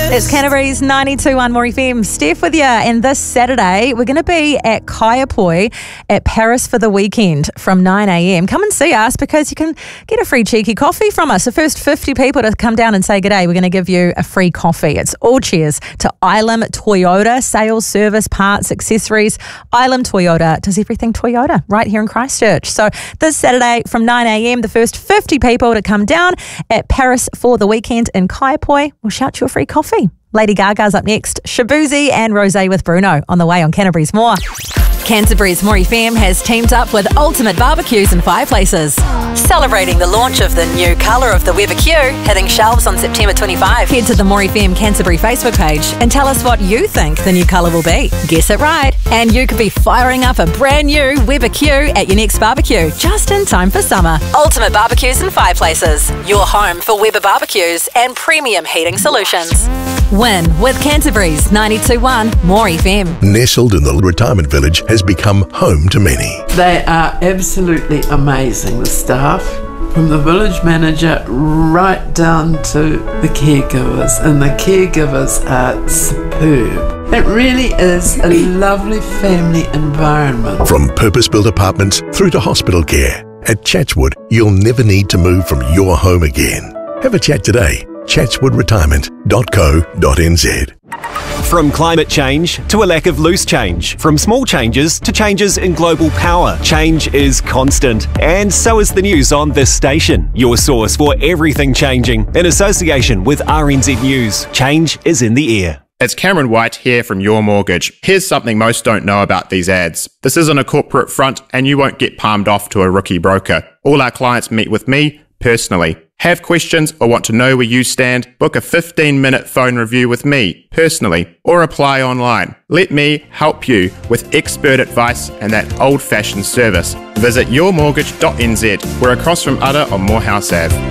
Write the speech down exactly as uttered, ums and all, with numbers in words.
It's Canterbury's ninety-two point one More F M. Steph with you, and this Saturday we're going to be at Kaiapoi at Paris for the weekend from nine a.m. Come and see us because you can get a free cheeky coffee from us. The first fifty people to come down and say good day, we're going to give you a free coffee. It's all cheers to Ilam Toyota, sales, service, parts, accessories. Ilam Toyota does everything Toyota right here in Christchurch. So this Saturday from nine a.m, the first fifty people to come down at Paris for the weekend in Kaiapoi will shout you a free coffee. Lady Gaga's up next. Shabuzi and Rosé with Bruno on the way on Canterbury's More. Canterbury's More F M has teamed up with Ultimate Barbecues and Fireplaces, celebrating the launch of the new colour of the Weber Q, hitting shelves on September twenty-fifth. Head to the More F M Canterbury Facebook page and tell us what you think the new colour will be. Guess it right, and you could be firing up a brand new Weber Q at your next barbecue, just in time for summer. Ultimate Barbecues and Fireplaces, your home for Weber barbecues and premium heating solutions. Win with Canterbury's ninety-two point one More F M. Nestled in the retirement village has become home to many. They are absolutely amazing, the staff, from the village manager right down to the caregivers, and the caregivers are superb. It really is a lovely family environment. From purpose-built apartments through to hospital care, at Chatswood you'll never need to move from your home again. Have a chat today. chatswood retirement dot co dot n z. From climate change to a lack of loose change, from small changes to changes in global power, change is constant. And so is the news on this station, your source for everything changing. In association with R N Z News, change is in the air. It's Cameron White here from Your Mortgage. Here's something most don't know about these ads. This isn't a corporate front and you won't get palmed off to a rookie broker. All our clients meet with me personally. Have questions or want to know where you stand? Book a fifteen minute phone review with me personally or apply online. Let me help you with expert advice and that old-fashioned service. Visit your mortgage dot n z. We're across from Udder on Morehouse Avenue.